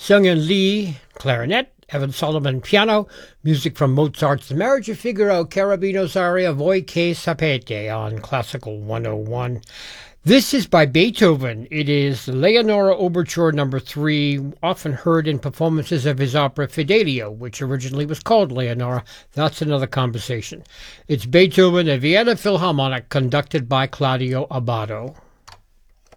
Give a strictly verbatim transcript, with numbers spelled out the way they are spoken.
Seung-Yun Lee, clarinet, Evan Solomon, piano, music from Mozart's The Marriage of Figaro, Carabino's aria Voi che sapete on Classical one oh one. This is by Beethoven. It is Leonora Overture number three, often heard in performances of his opera Fidelio, which originally was called Leonora. That's another conversation. It's Beethoven, a Vienna Philharmonic, conducted by Claudio Abbado.